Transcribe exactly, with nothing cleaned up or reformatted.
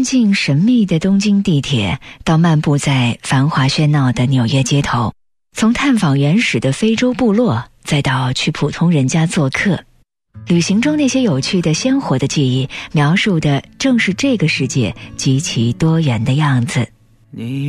进神秘的东京地铁，到漫步在繁华喧闹的纽约街头，从探访原始的非洲部落，再到去普通人家做客。旅行中那些有趣的鲜活的记忆，描述的正是这个世界极其多元的样子。 你